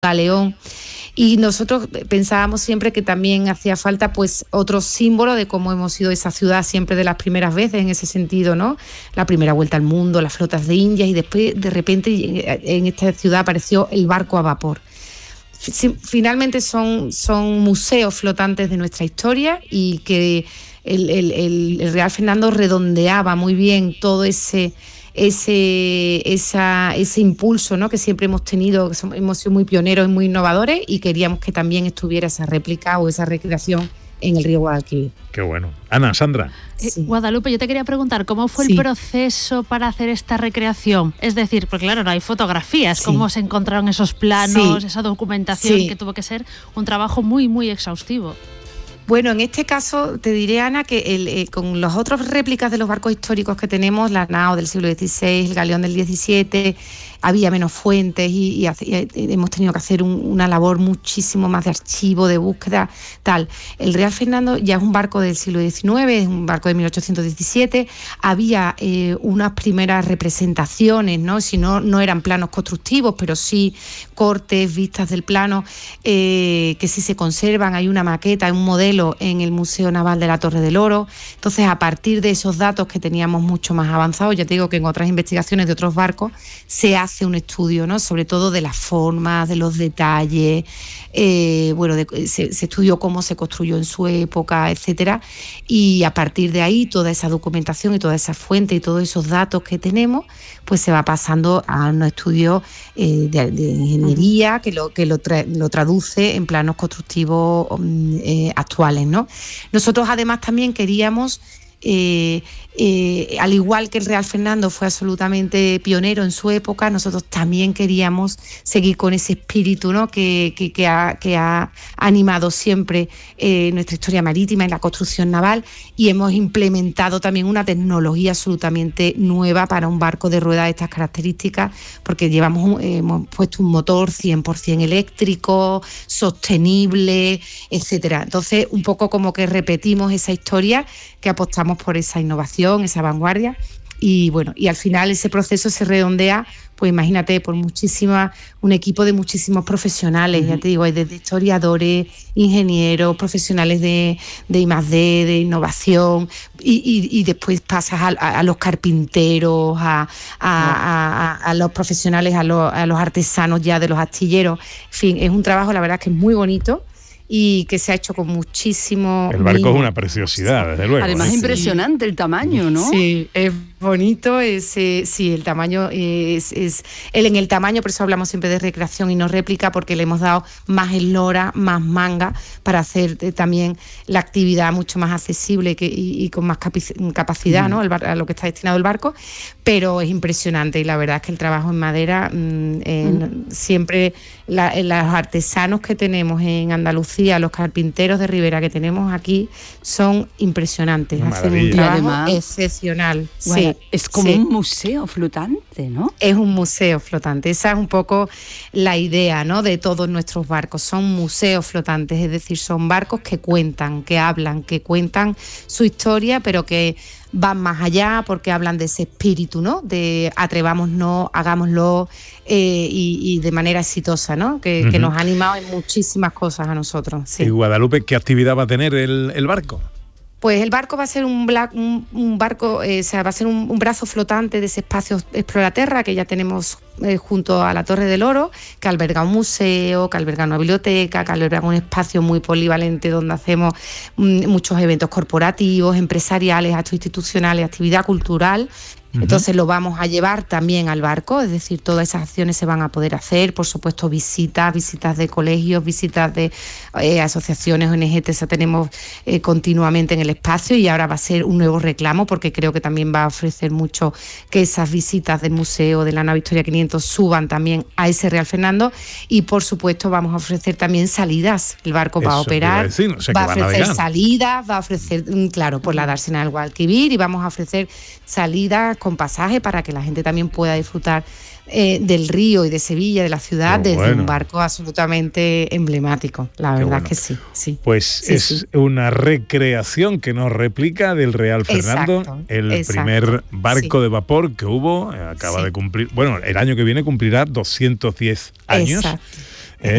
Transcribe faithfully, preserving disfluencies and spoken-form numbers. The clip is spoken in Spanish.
galeón. Y nosotros pensábamos siempre que también hacía falta pues otro símbolo de cómo hemos sido esa ciudad siempre de las primeras veces en ese sentido, ¿no? La primera vuelta al mundo, las flotas de Indias, y después de repente en esta ciudad apareció el barco a vapor. Finalmente son, son museos flotantes de nuestra historia, y que el, el, el, el Real Fernando redondeaba muy bien todo ese... ese esa, ese impulso, ¿no?, que siempre hemos tenido, que somos, hemos sido muy pioneros y muy innovadores, y queríamos que también estuviera esa réplica o esa recreación en el río Guadalquivir. Qué bueno. Ana, Sandra. Eh, sí. Guadalupe, yo te quería preguntar, ¿cómo fue sí. el proceso para hacer esta recreación? Es decir, porque claro, no hay fotografías, sí. ¿cómo se encontraron esos planos, sí. esa documentación, sí. que tuvo que ser un trabajo muy, muy exhaustivo? Bueno, en este caso te diré, Ana, que el, eh, con las otras réplicas de los barcos históricos que tenemos, la nao del siglo dieciséis, el galeón del diecisiete, había menos fuentes y, y, y hemos tenido que hacer un, una labor muchísimo más de archivo, de búsqueda, tal. El Real Fernando ya es un barco del siglo diecinueve, es un barco de mil ochocientos diecisiete, había eh, unas primeras representaciones, ¿no? Si no, no eran planos constructivos, pero sí cortes, vistas del plano, eh, que sí se conservan. Hay una maqueta, hay un modelo en el Museo Naval de la Torre del Oro. Entonces, a partir de esos datos que teníamos mucho más avanzados, ya te digo que en otras investigaciones de otros barcos se hace un estudio, ¿no?, sobre todo de las formas, de los detalles, eh, bueno, de, se, se estudió cómo se construyó en su época, etcétera, y a partir de ahí toda esa documentación y toda esa fuente y todos esos datos que tenemos, pues se va pasando a un estudio eh, de, de ingeniería que lo que lo, tra, lo traduce en planos constructivos eh, actuales, ¿no? Nosotros además también queríamos Eh, eh, al igual que el Real Fernando fue absolutamente pionero en su época, nosotros también queríamos seguir con ese espíritu, ¿no?, que, que, que, ha, que ha animado siempre eh, nuestra historia marítima en la construcción naval, y hemos implementado también una tecnología absolutamente nueva para un barco de ruedas de estas características, porque llevamos eh, hemos puesto un motor cien por ciento eléctrico, sostenible, etcétera. Entonces, un poco como que repetimos esa historia, que apostamos por esa innovación, esa vanguardia, y bueno, y al final ese proceso se redondea, pues imagínate, por muchísima, un equipo de muchísimos profesionales, uh-huh. ya te digo, hay desde historiadores, ingenieros, profesionales de, de I más D, de innovación, y, y, y después pasas a, a, a los carpinteros, a, a, a, a, a los profesionales, a los, a los artesanos ya de los astilleros. En fin, es un trabajo, la verdad, que es muy bonito, y que se ha hecho con muchísimo... El barco mimo. Es una preciosidad, desde luego. Además, ¿eh? impresionante el tamaño, ¿no? Sí, es bonito, es, eh, sí, el tamaño es, es... El, en el tamaño, por eso hablamos siempre de recreación y no réplica, porque le hemos dado más eslora, más manga, para hacer eh, también la actividad mucho más accesible que, y, y con más capi- capacidad, ¿no?, el bar, a lo que está destinado el barco, pero es impresionante, y la verdad es que el trabajo en madera, mmm, eh, mm. siempre la, los artesanos que tenemos en Andalucía, los carpinteros de Ribera que tenemos aquí son impresionantes, hacen un trabajo además, excepcional. Bueno, sí, es como sí. un museo flotante, ¿no? Es un museo flotante, esa es un poco la idea, ¿no?, de todos nuestros barcos, son museos flotantes, es decir, son barcos que cuentan, que hablan, que cuentan su historia, pero que van más allá, porque hablan de ese espíritu, ¿no?, de atrevámonos, hagámoslo, eh, y, y de manera exitosa, ¿no?, que, uh-huh. que nos ha animado en muchísimas cosas a nosotros. Sí. ¿Y Guadalupe, qué actividad va a tener el, el barco? Pues el barco va a ser un, black, un, un barco, eh, o sea, va a ser un, un brazo flotante de ese espacio Exploraterra que ya tenemos eh, junto a la Torre del Oro, que alberga un museo, que alberga una biblioteca, que alberga un espacio muy polivalente donde hacemos mm, muchos eventos corporativos, empresariales, actos institucionales, actividad cultural. Entonces lo vamos a llevar también al barco, es decir, todas esas acciones se van a poder hacer, por supuesto visitas, visitas de colegios, visitas de eh, asociaciones, O N G, esa tenemos eh, continuamente en el espacio, y ahora va a ser un nuevo reclamo, porque creo que también va a ofrecer mucho que esas visitas del museo de la nave Victoria quinientos suban también a ese Real Fernando, y por supuesto vamos a ofrecer también salidas, el barco Eso va a operar, decir, o sea, va a ofrecer ofrecer salidas, va a ofrecer, claro, por la dársena del Guadalquivir, y vamos a ofrecer salidas con pasaje para que la gente también pueda disfrutar eh, del río y de Sevilla, de la ciudad, Qué desde bueno. un barco absolutamente emblemático. La verdad bueno. que sí, sí. Pues sí, es sí. una recreación que nos replica del Real Fernando, exacto, el exacto. primer barco sí. de vapor que hubo, acaba sí. de cumplir, bueno, el año que viene cumplirá doscientos diez años. Exacto.